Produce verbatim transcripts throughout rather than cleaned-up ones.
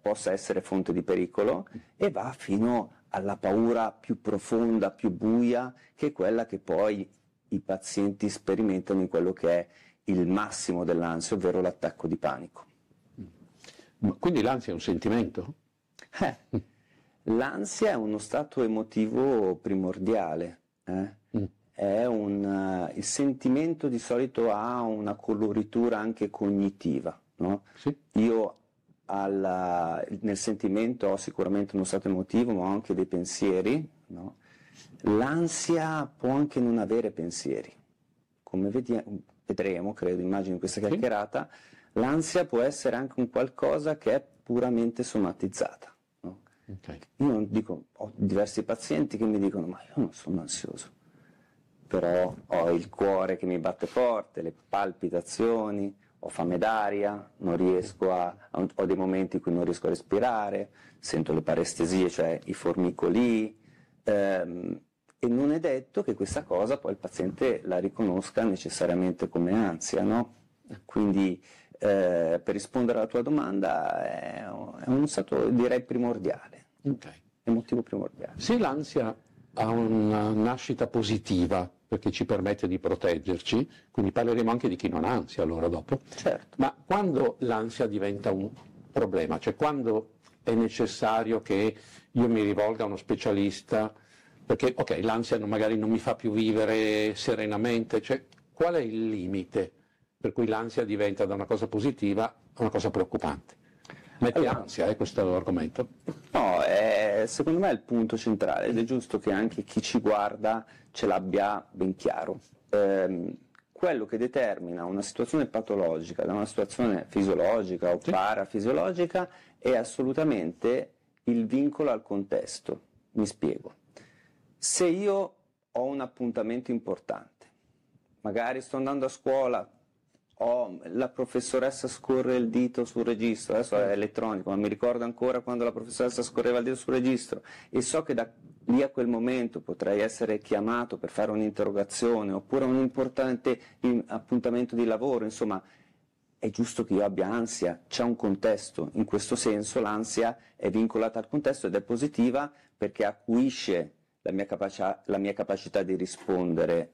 possa essere fonte di pericolo, e va fino alla paura più profonda, più buia, che è quella che poi i pazienti sperimentano in quello che è il massimo dell'ansia, ovvero l'attacco di panico. Ma quindi l'ansia è un sentimento? Eh, l'ansia è uno stato emotivo primordiale, eh? mm. È un, uh, il sentimento di solito ha una coloritura anche cognitiva, no? Sì. Io alla, nel sentimento ho sicuramente uno stato emotivo, ma ho anche dei pensieri, no? L'ansia può anche non avere pensieri, come vediamo, vedremo, credo, immagino in questa chiacchierata, sì. L'ansia può essere anche un qualcosa che è puramente somatizzata, no? Okay. Io dico, ho diversi pazienti che mi dicono, ma io non sono ansioso, però ho il cuore che mi batte forte, le palpitazioni, ho fame d'aria, non riesco a, ho dei momenti in cui non riesco a respirare, sento le parestesie, cioè i formicoli, ehm, e non è detto che questa cosa poi il paziente la riconosca necessariamente come ansia, no? Quindi eh, per rispondere alla tua domanda è, è uno stato, direi, primordiale, okay. emotivo primordiale. Se l'ansia ha una nascita positiva, perché ci permette di proteggerci, quindi parleremo anche di chi non ha ansia allora dopo. Certo. Ma quando l'ansia diventa un problema, cioè quando è necessario che io mi rivolga a uno specialista, perché ok, l'ansia magari non mi fa più vivere serenamente, cioè qual è il limite per cui l'ansia diventa da una cosa positiva a una cosa preoccupante? Mette allora, ansia, eh, questo argomento? No, è, secondo me è il punto centrale ed è giusto che anche chi ci guarda ce l'abbia ben chiaro. Ehm, quello che determina una situazione patologica da una situazione fisiologica o sì. parafisiologica è assolutamente il vincolo al contesto. Mi spiego. Se io ho un appuntamento importante, magari sto andando a scuola, Oh, la professoressa scorre il dito sul registro, adesso è elettronico, ma mi ricordo ancora quando la professoressa scorreva il dito sul registro e so che da lì a quel momento potrei essere chiamato per fare un'interrogazione oppure un importante appuntamento di lavoro, insomma è giusto che io abbia ansia, c'è un contesto, in questo senso l'ansia è vincolata al contesto ed è positiva perché acuisce la mia, capacia- la mia capacità di rispondere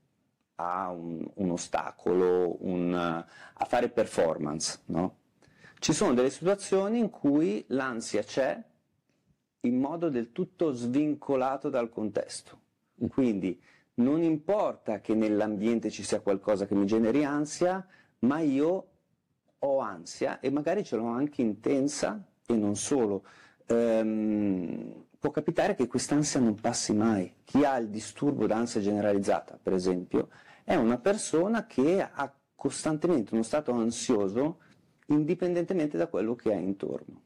a un, un ostacolo, un, a fare performance, no? Ci sono delle situazioni in cui l'ansia c'è in modo del tutto svincolato dal contesto, quindi non importa che nell'ambiente ci sia qualcosa che mi generi ansia, ma io ho ansia e magari ce l'ho anche intensa e non solo. Ehm, può capitare che quest'ansia non passi mai. Chi ha il disturbo d'ansia generalizzata, per esempio, è una persona che ha costantemente uno stato ansioso indipendentemente da quello che ha intorno.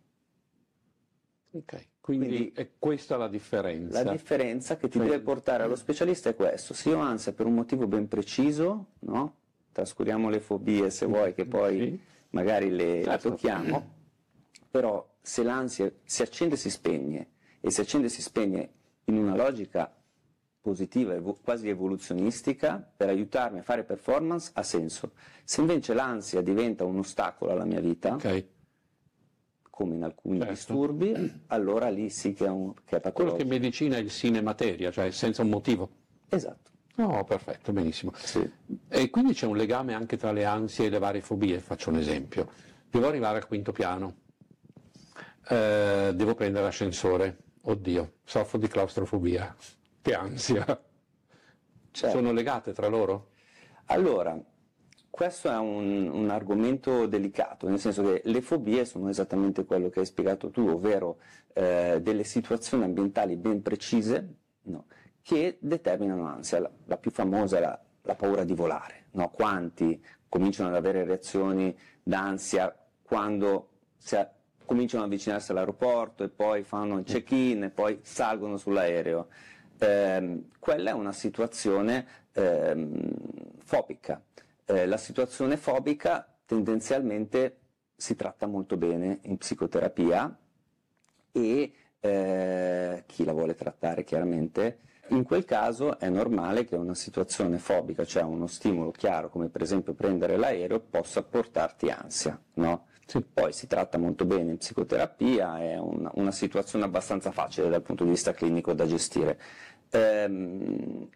Ok, quindi, quindi è questa la differenza. La differenza che ti cioè, deve portare allo specialista è questo: se io ho ansia per un motivo ben preciso, no? Trascuriamo le fobie se vuoi, che poi sì. magari le, certo. le tocchiamo, però se l'ansia si accende e si spegne, e si accende e si spegne in una logica positiva, evo- quasi evoluzionistica, per aiutarmi a fare performance, ha senso. Se invece l'ansia diventa un ostacolo alla mia vita, okay. come in alcuni certo. disturbi, allora lì sì che è, un, che è patologico. Quello che in medicina è il sine materia, cioè senza un motivo. Esatto. No, perfetto, benissimo. Sì. E quindi c'è un legame anche tra le ansie e le varie fobie, faccio un esempio. Devo arrivare al quinto piano, eh, devo prendere l'ascensore, oddio, soffro di claustrofobia, che ansia. Certo. Sono legate tra loro? Allora, questo è un, un argomento delicato, nel senso che le fobie sono esattamente quello che hai spiegato tu, ovvero eh, delle situazioni ambientali ben precise, no, che determinano ansia. La, la più famosa è la, la paura di volare, no? Quanti cominciano ad avere reazioni d'ansia quando si a, cominciano ad avvicinarsi all'aeroporto e poi fanno il check-in e poi salgono sull'aereo. Eh, quella è una situazione eh, fobica. Eh, la situazione fobica tendenzialmente si tratta molto bene in psicoterapia e eh, chi la vuole trattare chiaramente, in quel caso è normale che una situazione fobica, cioè uno stimolo chiaro come per esempio prendere l'aereo, possa portarti ansia, no? Sì. Poi si tratta molto bene in psicoterapia, è una, una situazione abbastanza facile dal punto di vista clinico da gestire. Ehm,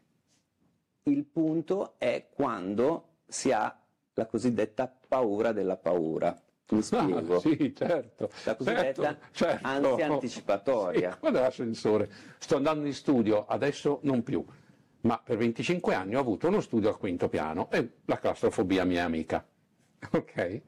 il punto è quando si ha la cosiddetta paura della paura. Mi spiego. Ah, sì, certo. La cosiddetta certo, certo. ansia anticipatoria. Sì, guarda l'ascensore. Sto andando in studio, adesso non più, ma per venticinque anni ho avuto uno studio al quinto piano e la claustrofobia mia amica. Ok?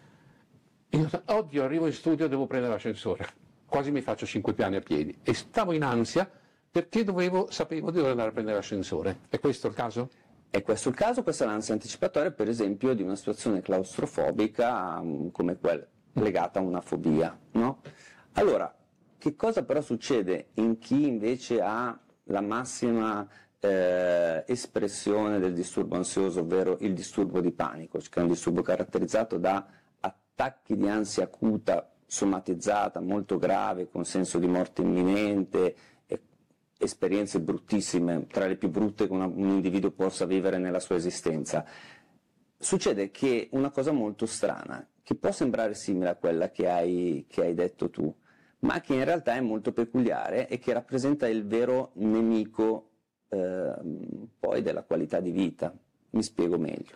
Io, oddio, arrivo in studio e devo prendere l'ascensore. Quasi mi faccio cinque piani a piedi. E stavo in ansia perché dovevo, sapevo di dover andare a prendere l'ascensore. È questo il caso? È questo il caso, questa è l'ansia anticipatoria, per esempio, di una situazione claustrofobica um, come quella legata a una fobia, no? Allora, che cosa però succede in chi invece ha la massima eh, espressione del disturbo ansioso, ovvero il disturbo di panico, che è un disturbo caratterizzato da attacchi di ansia acuta somatizzata, molto grave, con senso di morte imminente, esperienze bruttissime, tra le più brutte che una, un individuo possa vivere nella sua esistenza. Succede che una cosa molto strana, che può sembrare simile a quella che hai, che hai detto tu, ma che in realtà è molto peculiare e che rappresenta il vero nemico eh, poi della qualità di vita. Mi spiego meglio.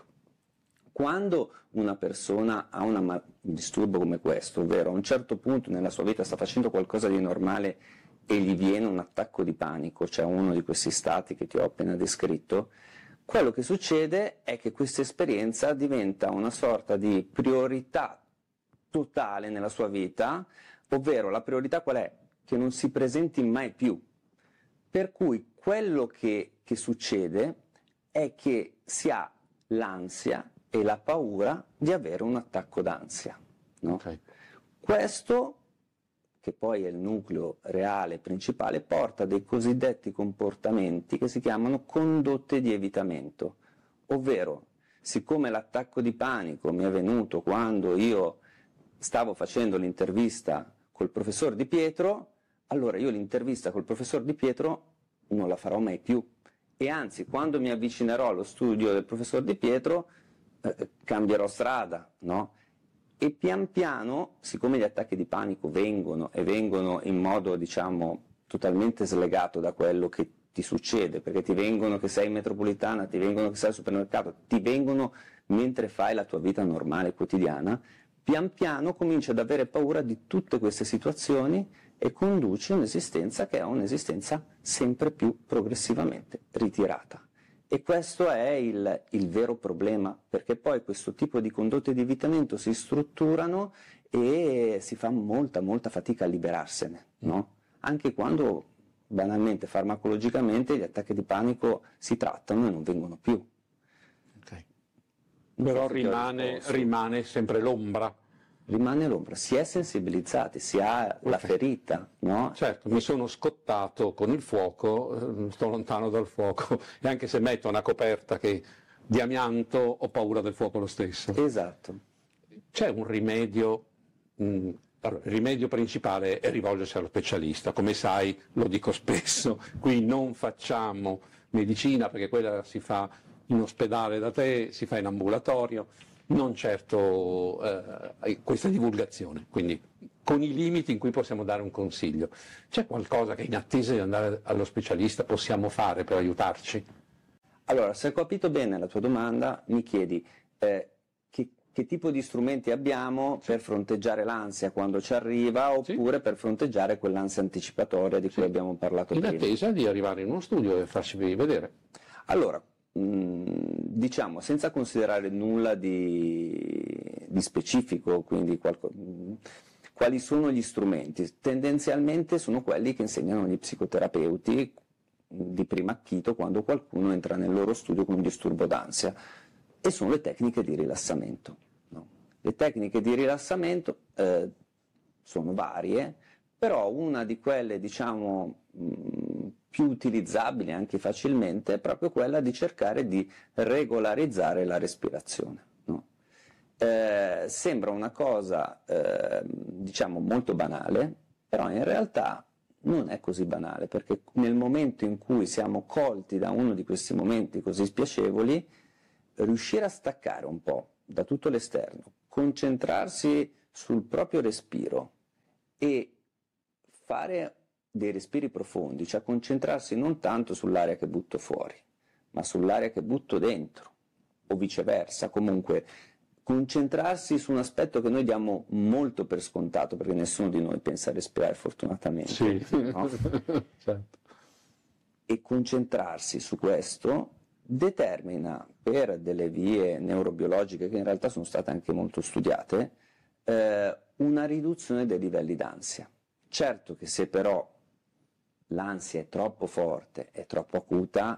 Quando una persona ha una, un disturbo come questo, ovvero a un certo punto nella sua vita sta facendo qualcosa di normale e gli viene un attacco di panico, cioè uno di questi stati che ti ho appena descritto, quello che succede è che questa esperienza diventa una sorta di priorità totale nella sua vita, ovvero la priorità qual è? Che non si presenti mai più. Per cui quello che, che succede è che si ha l'ansia e la paura di avere un attacco d'ansia. No? Okay. Questo, che poi è il nucleo reale principale, porta a dei cosiddetti comportamenti che si chiamano condotte di evitamento, ovvero, siccome l'attacco di panico mi è venuto quando io stavo facendo l'intervista col professor Di Pietro, allora io l'intervista col professor Di Pietro non la farò mai più, e anzi, quando mi avvicinerò allo studio del professor Di Pietro, eh, cambierò strada, no? E pian piano, siccome gli attacchi di panico vengono e vengono in modo, diciamo, totalmente slegato da quello che ti succede, perché ti vengono che sei in metropolitana, ti vengono che sei al supermercato, ti vengono mentre fai la tua vita normale, quotidiana, pian piano cominci ad avere paura di tutte queste situazioni e conduci un'esistenza che è un'esistenza sempre più progressivamente ritirata. E questo è il, il vero problema, perché poi questo tipo di condotte di evitamento si strutturano e si fa molta, molta fatica a liberarsene, no? Anche quando, banalmente, farmacologicamente, gli attacchi di panico si trattano e non vengono più. Okay. Però rimane, rimane sempre l'ombra. Rimane l'ombra, si è sensibilizzati, si ha okay. la ferita, no? Certo, mi sono scottato con il fuoco, sto lontano dal fuoco, e anche se metto una coperta che di amianto ho paura del fuoco lo stesso. Esatto. C'è un rimedio, mh, allora, il rimedio principale è rivolgersi allo specialista, come sai, lo dico spesso, qui non facciamo medicina perché quella si fa in ospedale da te, si fa in ambulatorio, non certo eh, questa divulgazione, quindi con i limiti in cui possiamo dare un consiglio. C'è qualcosa che in attesa di andare allo specialista possiamo fare per aiutarci? Allora, se ho capito bene la tua domanda, mi chiedi eh, che, che tipo di strumenti abbiamo per fronteggiare l'ansia quando ci arriva, oppure sì. per fronteggiare quell'ansia anticipatoria di cui sì. abbiamo parlato in prima. In attesa di arrivare in uno studio e farci vedere. Allora, diciamo, senza considerare nulla di, di specifico, quindi qualco, quali sono gli strumenti? Tendenzialmente sono quelli che insegnano gli psicoterapeuti di primo acchito quando qualcuno entra nel loro studio con un disturbo d'ansia, e sono le tecniche di rilassamento. No? Le tecniche di rilassamento eh, sono varie, però una di quelle, diciamo, mh, più utilizzabili anche facilmente è proprio quella di cercare di regolarizzare la respirazione. No? Eh, sembra una cosa, eh, diciamo, molto banale, però in realtà non è così banale, perché nel momento in cui siamo colti da uno di questi momenti così spiacevoli, riuscire a staccare un po' da tutto l'esterno, concentrarsi sul proprio respiro e fare dei respiri profondi, cioè concentrarsi non tanto sull'aria che butto fuori, ma sull'aria che butto dentro, o viceversa, comunque concentrarsi su un aspetto che noi diamo molto per scontato, perché nessuno di noi pensa a respirare fortunatamente, sì. no? Certo. E concentrarsi su questo determina, per delle vie neurobiologiche che in realtà sono state anche molto studiate, eh, una riduzione dei livelli d'ansia. Certo che se però l'ansia è troppo forte, è troppo acuta,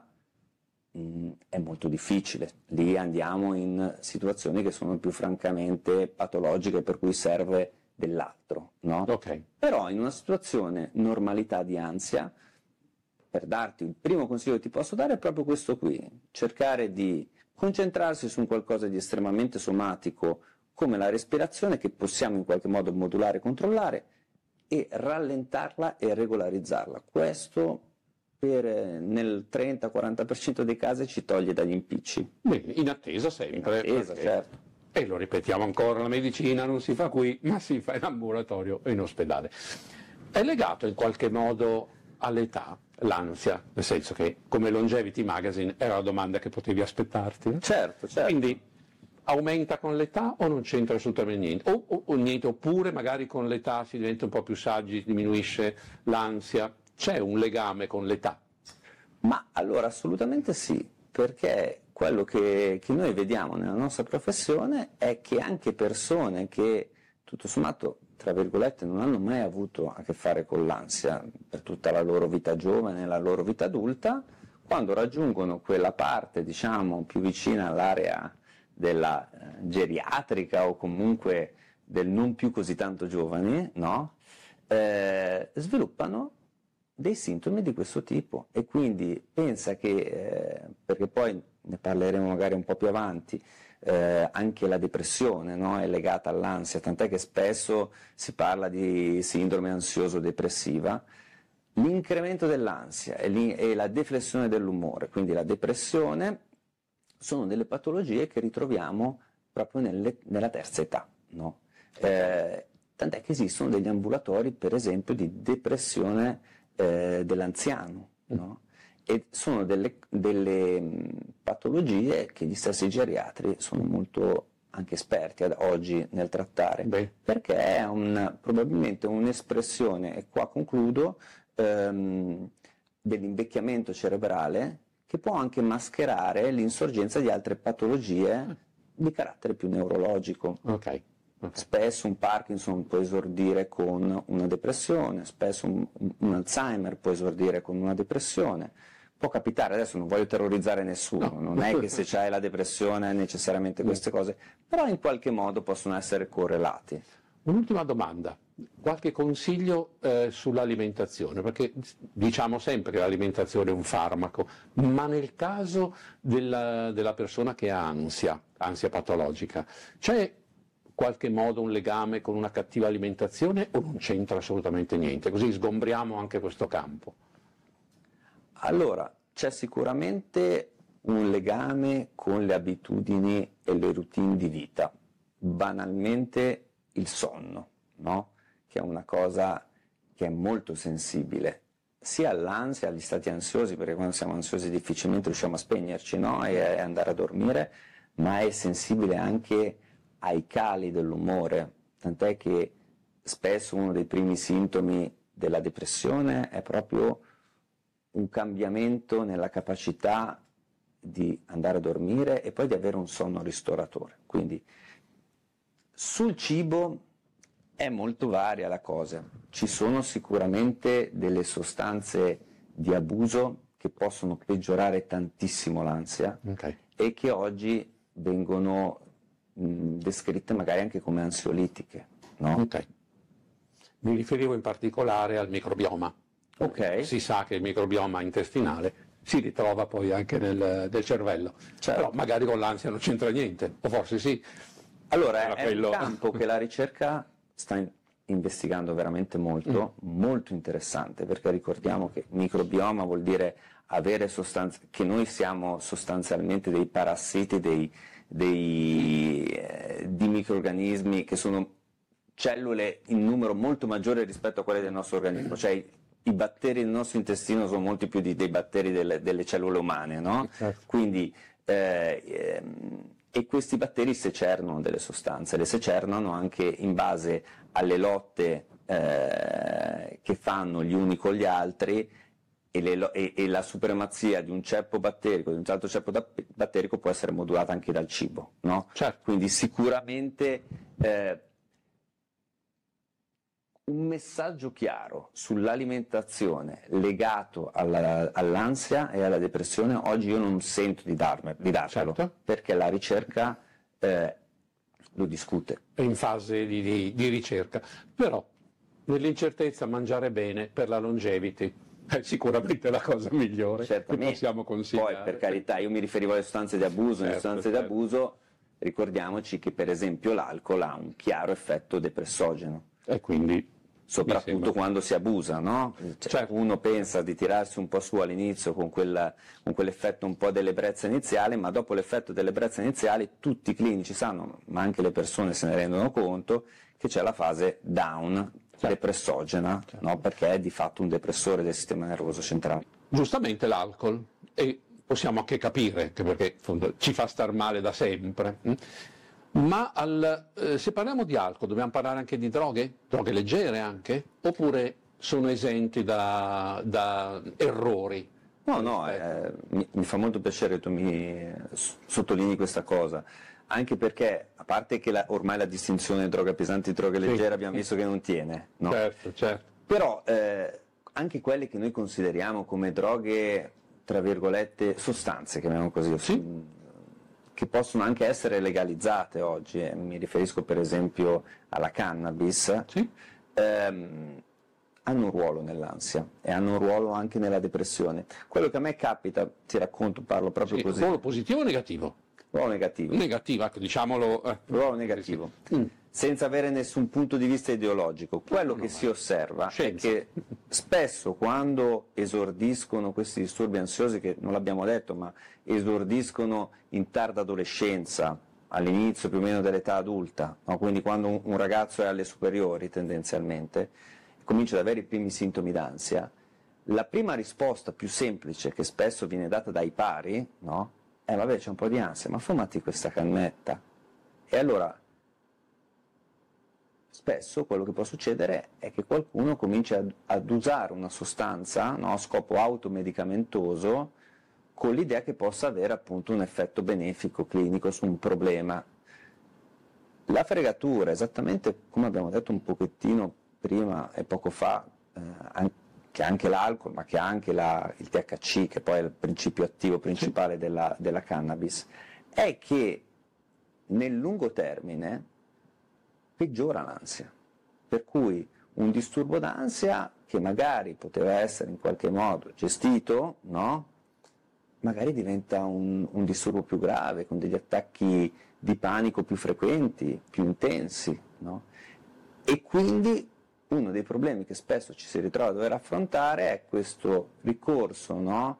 mh, è molto difficile. Lì andiamo in situazioni che sono più francamente patologiche, per cui serve dell'altro, no? Okay. Però in una situazione normalità di ansia, per darti il primo consiglio che ti posso dare è proprio questo qui, cercare di concentrarsi su un qualcosa di estremamente somatico come la respirazione, che possiamo in qualche modo modulare e controllare, e rallentarla e regolarizzarla. Questo per, nel trenta quaranta per cento dei casi ci toglie dagli impicci. Bene, in attesa sempre. In attesa, perché... certo. E lo ripetiamo ancora, la medicina non si fa qui, ma si fa in ambulatorio e in ospedale. È legato in qualche modo all'età, l'ansia, nel senso che come Longevity Magazine era la domanda che potevi aspettarti. Eh? Certo, certo. Quindi aumenta con l'età o non c'entra assolutamente niente? O, o, o niente, oppure magari con l'età si diventa un po' più saggi, diminuisce l'ansia. C'è un legame con l'età? Ma allora assolutamente sì, perché quello che, che noi vediamo nella nostra professione è che anche persone che tutto sommato, tra virgolette, non hanno mai avuto a che fare con l'ansia per tutta la loro vita giovane, la loro vita adulta, quando raggiungono quella parte, diciamo, più vicina all'area della eh, geriatrica o comunque del non più così tanto giovani, no? eh, sviluppano dei sintomi di questo tipo, e quindi pensa che, eh, perché poi ne parleremo magari un po' più avanti, eh, anche la depressione, no, è legata all'ansia, tant'è che spesso si parla di sindrome ansioso-depressiva. L'incremento dell'ansia e, e la deflessione dell'umore, quindi la depressione, sono delle patologie che ritroviamo proprio nelle, nella terza età, no? eh, tant'è che esistono degli ambulatori, per esempio, di depressione eh, dell'anziano, no? E sono delle, delle mh, patologie che gli stessi geriatri sono molto anche esperti ad oggi nel trattare. Beh. Perché è un, probabilmente un'espressione, e qua concludo, ehm, dell'invecchiamento cerebrale, che può anche mascherare l'insorgenza di altre patologie di carattere più neurologico. Okay. Okay. Spesso un Parkinson può esordire con una depressione, spesso un, un Alzheimer può esordire con una depressione. Può capitare, adesso non voglio terrorizzare nessuno, no. Non è che se c'hai la depressione necessariamente queste cose, però in qualche modo possono essere correlati. Un'ultima domanda, qualche consiglio eh, sull'alimentazione, perché diciamo sempre che l'alimentazione è un farmaco, ma nel caso della, della persona che ha ansia, ansia patologica, c'è qualche modo un legame con una cattiva alimentazione o non c'entra assolutamente niente? Così sgombriamo anche questo campo. Allora, c'è sicuramente un legame con le abitudini e le routine di vita, banalmente il sonno, no? Che è una cosa che è molto sensibile, sia all'ansia, agli stati ansiosi, perché quando siamo ansiosi difficilmente riusciamo a spegnerci, no? E andare a dormire, ma è sensibile anche ai cali dell'umore, tant'è che spesso uno dei primi sintomi della depressione è proprio un cambiamento nella capacità di andare a dormire e poi di avere un sonno ristoratore. Quindi sul cibo è molto varia la cosa, ci sono sicuramente delle sostanze di abuso che possono peggiorare tantissimo l'ansia, okay, e che oggi vengono mh, descritte magari anche come ansiolitiche, no? Okay. Mi riferivo in particolare al microbioma. Okay. Si sa che il microbioma intestinale si ritrova poi anche nel, nel cervello, certo, però magari con l'ansia non c'entra niente, o forse sì. Allora è quello... un campo che la ricerca sta in- investigando veramente molto, mm. molto interessante, perché ricordiamo che microbioma vuol dire avere sostanze, che noi siamo sostanzialmente dei parassiti, dei, dei, eh, di microrganismi che sono cellule in numero molto maggiore rispetto a quelle del nostro organismo, cioè i batteri del nostro intestino sono molti più di, dei batteri delle, delle cellule umane, no? Certo. Quindi, eh, ehm, e questi batteri secernano delle sostanze, le secernano anche in base alle lotte eh, che fanno gli uni con gli altri, e, le, e, e la supremazia di un ceppo batterico, di un altro ceppo da, batterico può essere modulata anche dal cibo, no? Certo. Quindi sicuramente eh, un messaggio chiaro sull'alimentazione legato alla, all'ansia e alla depressione oggi io non sento di, darme, di darvelo, certo. perché la ricerca eh, lo discute. È in fase di, di, di ricerca, però nell'incertezza mangiare bene per la longevity è sicuramente la cosa migliore Certamente. che possiamo consigliare. Poi, per carità, io mi riferivo alle sostanze di abuso, certo, le sostanze certo. di abuso, ricordiamoci che per esempio l'alcol ha un chiaro effetto depressogeno. E quindi soprattutto quando si abusa, no? Cioè, certo. Uno pensa di tirarsi un po' su all'inizio con, quella, con quell'effetto un po' dell'ebbrezza iniziale, ma dopo l'effetto dell'ebbrezza iniziale tutti i clinici sanno, ma anche le persone se ne rendono conto, che c'è la fase down, certo. depressogena, certo. no? Perché è di fatto un depressore del sistema nervoso centrale. Giustamente l'alcol, e possiamo anche capire, che perché ci fa star male da sempre. Ma al, eh, se parliamo di alcol, dobbiamo parlare anche di droghe? Droghe leggere anche? Oppure sono esenti da, da errori? No, no, eh, mi, mi fa molto piacere che tu mi sottolinei questa cosa, anche perché, a parte che la, ormai la distinzione droga pesante e droga leggera sì. abbiamo visto che non tiene, no? Certo, certo. Però eh, anche quelle che noi consideriamo come droghe, tra virgolette, sostanze, chiamiamo così, sì. che possono anche essere legalizzate oggi, eh, mi riferisco per esempio alla cannabis, sì. ehm, hanno un ruolo nell'ansia e hanno un ruolo anche nella depressione. Quello che a me capita, ti racconto, parlo proprio sì, così. Ruolo positivo o negativo? Ruolo negativo. Negativo, ecco, diciamolo. Eh. Ruolo negativo. Sì. Mm. Senza avere nessun punto di vista ideologico. Quello no, che no, si osserva scienza. È che spesso quando esordiscono questi disturbi ansiosi, che non l'abbiamo detto, ma esordiscono in tarda adolescenza, all'inizio più o meno dell'età adulta, no? Quindi quando un, un ragazzo è alle superiori tendenzialmente, comincia ad avere i primi sintomi d'ansia, la prima risposta più semplice che spesso viene data dai pari, no? È vabbè c'è un po' di ansia, ma fumati questa cannetta. E allora spesso quello che può succedere è che qualcuno comincia ad, ad usare una sostanza, no, a scopo automedicamentoso, con l'idea che possa avere appunto un effetto benefico clinico su un problema. La fregatura, esattamente come abbiamo detto un pochettino prima e poco fa, eh, an- che anche l'alcol, ma che anche la, il T H C, che poi è il principio attivo principale sì. della, della cannabis, è che nel lungo termine peggiora l'ansia, per cui un disturbo d'ansia che magari poteva essere in qualche modo gestito, no? Magari diventa un, un disturbo più grave, con degli attacchi di panico più frequenti, più intensi, no? E quindi uno dei problemi che spesso ci si ritrova a dover affrontare è questo ricorso, no?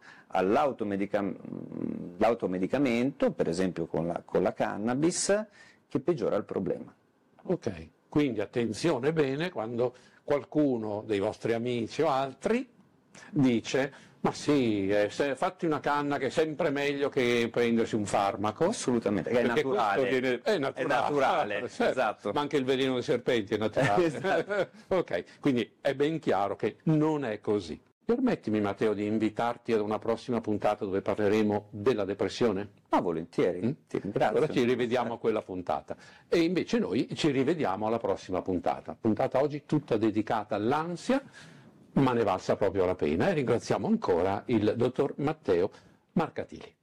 all'automedicamento, per esempio con la, con la cannabis, che peggiora il problema. Ok, quindi attenzione bene quando qualcuno dei vostri amici o altri dice ma sì, eh, se, fatti una canna che è sempre meglio che prendersi un farmaco. Assolutamente, che è naturale. Viene, è naturale, è naturale ah, certo. esatto. Ma anche il veleno dei serpenti è naturale. esatto. Ok, quindi è ben chiaro che non è così. Permettimi Matteo di invitarti ad una prossima puntata dove parleremo della depressione? Ah, volentieri, mm? ti ringrazio. Allora ci rivediamo a quella puntata. E invece noi ci rivediamo alla prossima puntata. Puntata oggi tutta dedicata all'ansia, ma ne valsa proprio la pena. E ringraziamo ancora il dottor Matteo Marcatili.